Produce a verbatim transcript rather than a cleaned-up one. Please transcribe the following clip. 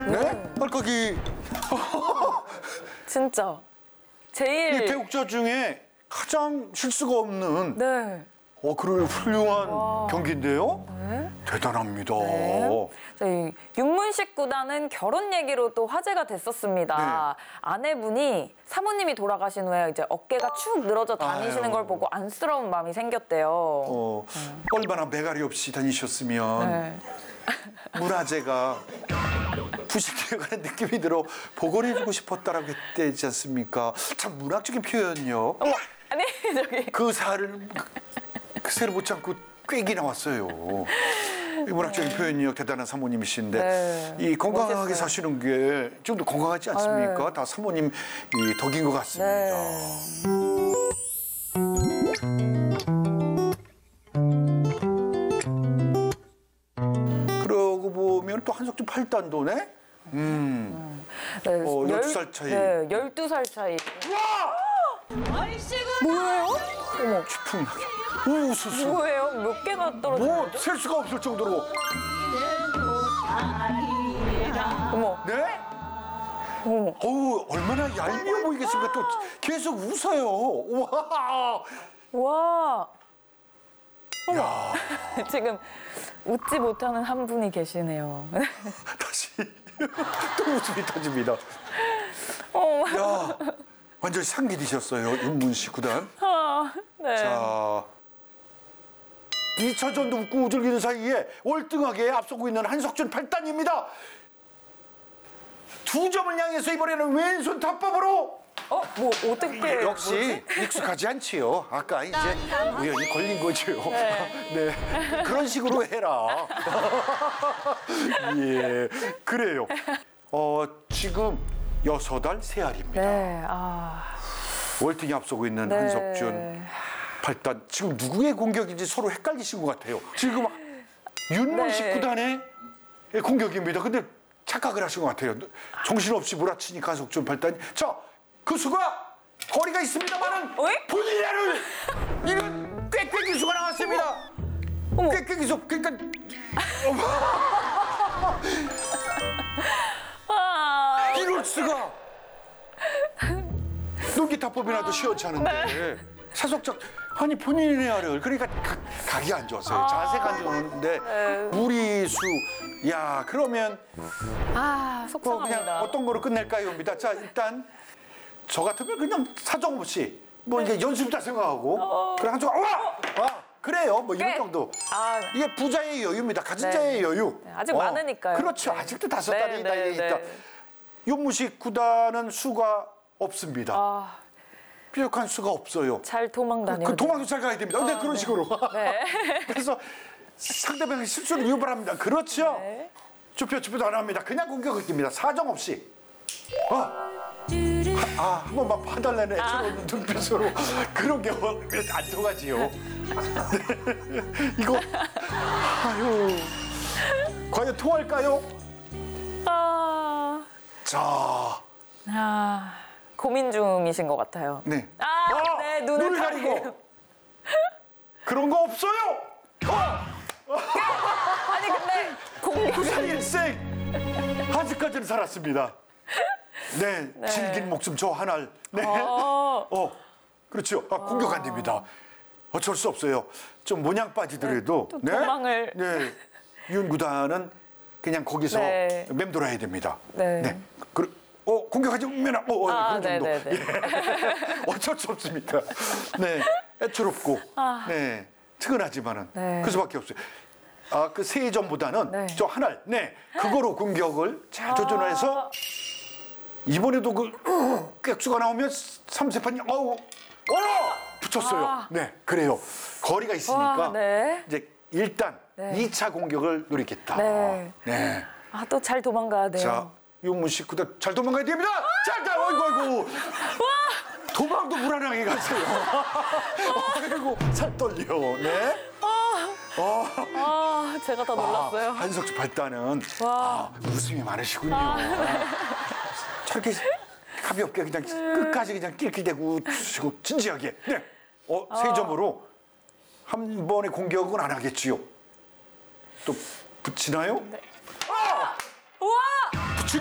네? 알까기. 진짜 제일 이 대국자 중에 가장 실수가 없는 네. 어, 그런 훌륭한 와. 경기인데요. 네. 대단합니다. 네. 저희 윤문식 구단은 결혼 얘기로 또 화제가 됐었습니다. 네. 아내분이 사모님이 돌아가신 후에 이제 어깨가 축 늘어져 다니시는 아유. 걸 보고 안쓰러운 마음이 생겼대요. 어, 얼마나 매가리 없이 다니셨으면 네. 문화재가 부식되어가는 느낌이 들어 복원해주고 싶었다라고 했지 않습니까? 참 문학적인 표현요. 어머, 아니 저기 그 살을 그 새를 못 참고 꾀기 나왔어요. 이 문학적인 표현력 대단한 사모님이신데 네. 이 건강하게 멋있어요. 사시는 게 좀 더 건강하지 않습니까? 네. 다 사모님 이 덕인 것 같습니다. 네. 그러고 보면 또 한석준 팔단도네. 음. 네. 어, 열- 열두 살 차이. 네, 열두 살 차이. 뭐예요? 어머, 풍나게. 우수수. 뭐예요? 몇 개가 떨어진 뭐 거죠? 셀 수가 없을 정도로. 어머, 네? 어머. 어우 얼마나 얄미워 보이겠습니까? 또 계속 웃어요. 와. 와. 야. 지금 웃지 못하는 한 분이 계시네요. 다시 또 웃음이 터집니다. 어, 야, 완전 상기되셨어요, 윤문식 구단. 아, 네. 자, 이 차전도 웃고 우즐기는 사이에 월등하게 앞서고 있는 한석준 팔단입니다. 두 점을 향해서 이번에는 왼손 탑법으로. 어, 뭐 어떻게? 역시 익숙하지 않지요. 아까 이제 우연히 걸린 거죠. 네. 그런 식으로 해라. 예, 그래요. 어, 지금 여섯 알 세 알입니다. 네, 아, 월등히 앞서고 있는 네. 한석준 팔단. 지금 누구의 공격인지 서로 헷갈리신 것 같아요. 지금 윤문식 네. 구단의 공격입니다. 근데 착각을 하신 것 같아요. 정신없이 몰아치니까 한석준 팔단이. 자, 그 수가 거리가 있습니다만은 어이? 본인을 이런 꾀꾀기 수가 나왔습니다. 어머. 꾀꾀기 수. 그러니까 아, 이럴 수가. 농기타법이라도 시원치 않은데 사석적 아니 본인의 알을 그러니까 각, 각이 안 좋았어요. 자세가 안 좋은데 무리수. 야 그러면 아, 뭐 그냥 속상합니다. 어떤 거로 끝낼까요?입니다. 자 일단 저 같으면 그냥 사정 없이 뭐 이게 연습다 생각하고 그래 한쪽 와! 와! 그래요 뭐 이런 꽤. 정도. 아, 이게 부자의 여유입니다. 가진 네. 자의 여유. 네, 아직 많으니까요. 그렇죠. 네. 아직도 다섯 네, 달이 네, 달려 있다. 네. 윤무식 구단은 수가 없습니다. 아, 뾰족한 수가 없어요. 잘 도망 다녀요. 그 도망도 잘 가야 됩니다. 근데 그런 식으로. 네. 그래서 상대방의 실수를 유발합니다. 그렇죠. 네. 좁혀 좁혀도 안 합니다. 그냥 공격을 깁니다. 사정 없이. 아, 아, 한 번만 봐달라는 애처로운 눈빛으로 그런 게 안 통하지요. 네. 이거 아유 과연 통할까요? 아, 자, 아, 고민 중이신 것 같아요. 네. 아, 아, 네, 눈을, 눈을 가리고 그런 거 없어요. 어, 아니 근데 공격. 부산일생 아직까지는 살았습니다. 네, 네. 질긴 목숨 저 하나. 네. 어. 어, 그렇죠. 아, 공격 안 됩니다. 어쩔 수 없어요. 좀 모양 빠지더라도. 또 도망을. 네. 윤 구단은 그냥 거기서 네. 맴돌아야 됩니다. 네. 그, 어, 공격하지 면 어, 어, 아, 그런 정도. 네네네. 예. 어쩔 수 없습니다. 네, 애처롭고, 네, 특은하지만은 네. 그 수밖에 없어요. 아, 그 세 점보다는 네. 저 하나, 네, 그거로 공격을 잘 조절해서 아. 이번에도 그 객수가 나오면 삼세판이 어우, 어, 붙였어요. 아. 네, 그래요. 거리가 있으니까 와, 네. 이제 일단 네. 이 차 공격을 노리겠다. 네. 네. 아, 또 잘 도망가야 돼요. 자, 윤문식 구단 잘 도망가야 됩니다. 자, 자, 어이구, 어이구. 도망도 불안하게 가세요. 아이고, 살 떨려. 네. 어. 아, 제가 더 놀랐어요. 아, 한석주 발단은 와. 아, 웃음이 많으시군요. 아, 저렇게 가볍게 그냥 끝까지 그냥 낄낄대고 웃으시고 진지하게. 네. 어, 세 점으로 한 번의 공격은 안 하겠지요. 또 붙이나요? 우와!